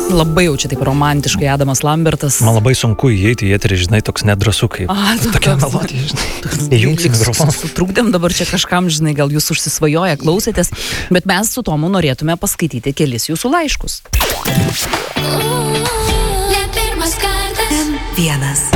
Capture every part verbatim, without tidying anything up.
Labai jau čia taip romantiškai Adamas Lambertas. Man labai sunku įeiti į eterį, žinai, toks nedrasu kaip. A, tokia melodija, žinai. Įjungti mikrofoną. Sutrukdėm dabar čia kažkam, žinai, gal jūs užsisvajoja, klausėtės, bet mes su Tomu norėtume paskaityti kelis jūsų laiškus. Vienas.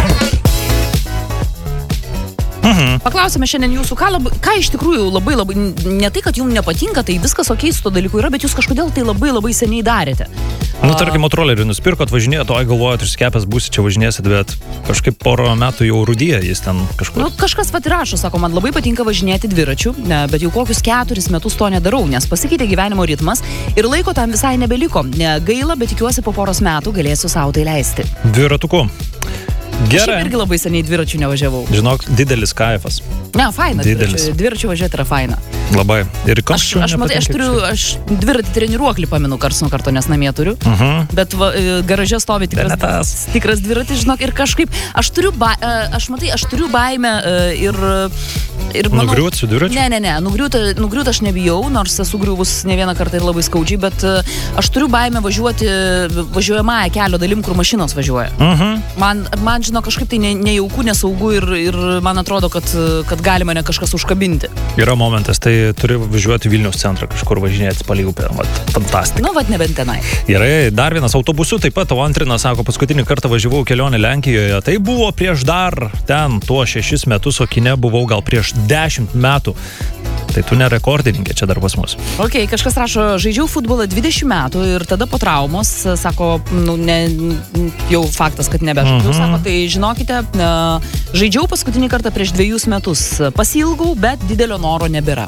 Mhm. Paklausime šiandien jūsų, ką, labai, ką iš tikrųjų labai labai, ne tai, kad jums nepatinka, tai viskas okei su to dalyku yra, bet jūs kažkodėl tai labai labai seniai darėte. Nu, tarkim, motrolerį nusipirkot, važinėjot, oi galvojot, išskepęs būsi, čia važinėsit, bet kažkaip porą metų jau rūdija jis ten kažkur. Nu, kažkas vat rašo, sako, man labai patinka važinėti dviračiu, ne, bet jau kokius keturis metus to nedarau, nes pasikeitė gyvenimo ritmas ir laiko tam visai nebeliko. Ne, gaila, bet tikiuosi po poros metų galėsiu sau tai leisti. Dviratuku. Gerai. Aš irgi labai seniai dviračių nevažiavau. Žinok, didelis kaifas. Ne, faina, didelis. Dviračių, dviračių važiuoti yra faina. Labai. Ir aš, aš, matai, aš turiu, aš dviratį treniruoklį paminu karts nuo karto, nes namie turiu. Uh-huh. Bet va, garaže stovi tikras, tikras dviratis, žinok, ir kažkaip, aš turiu, ba, aš matai, aš turiu baimę ir... ir manau, nugriūt su dviračiu? Ne, ne, ne, nugriūt, nugriūt aš nebijau, nors esu griuvus ne vieną kartą ir labai skaudžiai, bet aš turiu baimę važiuoti važiuojamąją kelio dalim, kur mašinos važiuoja. Uh-huh. Man, man žinok, kažkaip tai ne, nejauku, nesaugu ir, ir man atrodo, kad, kad gali mane kažkas užkabinti. Yra momentas, tai turi važiuoti Vilniaus centrą, kažkur važinėti palei upę. Fantastika. Nu, vat nebent tenai. Gerai, dar vienas autobusu, taip pat tavo antrina, sako, paskutinį kartą važiavau kelionę Lenkijoje. Tai buvo prieš dar ten tuo šešis metus, o kine buvau gal prieš dešimt metų. Tai tu ne rekordininkė čia dar pas mus. Ok, kažkas rašo, žaidžiau futbolą dvidešimt metų ir tada po traumos, sako, nu, ne, jau faktas, kad nebežaidžiau, uh-huh. Sako, tai žinokite, žaidžiau paskutinį kartą prieš dviejus metus. Pasilgau, bet didelio noro nebėra.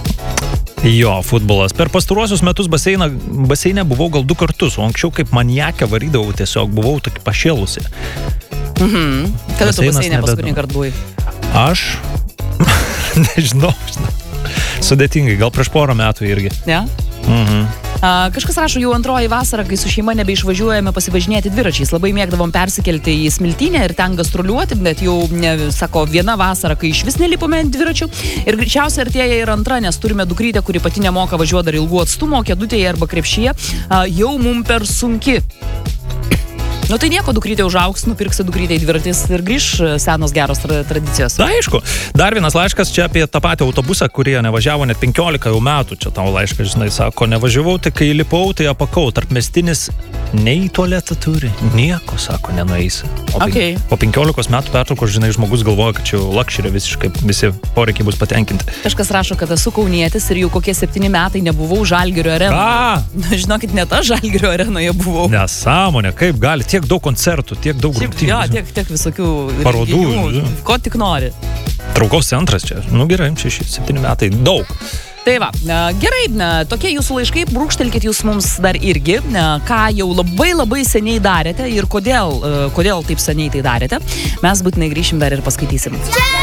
Jo, futbolas. Per pastaruosius metus baseiną, baseine buvau gal du kartus, o anksčiau kaip maniakė varydavau, tiesiog buvau tokį pašėlusi. Mhm. Kada tu baseine paskutinį kartą buvai? Aš? Nežinau, žinau. Sudėtingai, gal prieš porą metų irgi. Ne? Mhm. A, kažkas rašo, jau antroji vasara, kai su šeima nebeišvažiuojame pasivažinėti dviračiais. Labai mėgdavom persikelti į Smiltynę ir ten gastroliuoti, bet jau, ne, sako, viena vasara, kai iš vis nelipome ant dviračių. Ir greičiausiai artėja ir antra, nes turime dukrytę, kuri pati nemoka važiuoti dar ilgų atstumų, kėdutėje arba krepšyje. A, jau mum per sunki. Nu tai nieko, dukrytė užaugs, nupirksi dukrytė į dviratis ir grįž senos geros tra- tradicijos. Na, aišku. Dar vienas laiškas čia apie tą patį autobusą, kurie nevažiavo net penkiolika jau metų. Čia tavo laiškas, žinai, sako, nevažiavau, tai kai lipau, tai apakau. Tarpmestinis nei į tualetą turi, nieko, sako, nenueisi. O okay. Po penkiolikos metų pertraukos, žinai, žmogus galvoja, kad čia luxury visiškai visi poreikiai bus patenkinti. Kažkas rašo, kad esu kaunietis ir jau kokie septyni metai nebuvau Žalgirio arenoje. Na, žinokit, net aš Žalgirio arenoje buvau. Nesąmonė, kaip gali, tiek daug koncertų, tiek daug rungtynių. Jo, tiek, tiek visokių parodų. Renginių, ko tik nori. Traukos centras čia. Nu gerai, šeši, septyni metai, daug. Tai va, gerai, tokie jūsų laiškai, brūkštelkit jūs mums dar irgi, ką jau labai labai seniai darėte ir kodėl, kodėl taip seniai tai darėte. Mes būtinai grįšim dar ir paskaitysim.